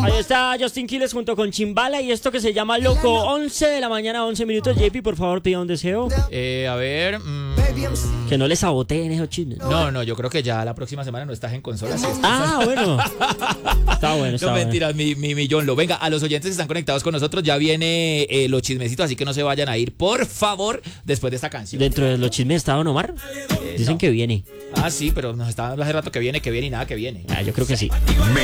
Ahí está Justin Quiles junto con Chimbala y esto que se llama Loco. 11 de la mañana, 11 minutos. JP, por favor, pida un deseo. A ver. Que no le saboteen esos chismes. No, yo creo que ya la próxima semana no estás en consolas. Bueno. Está bueno, No, mentiras, mi John Lo. Venga, a los oyentes que están conectados con nosotros, ya viene los chismecitos, así que no se vayan a ir, por favor, después de esta canción. Dentro de los chismes está Don Omar. Dicen no. que viene. Sí, pero nos está hace rato que viene y nada que viene. Yo creo que sí.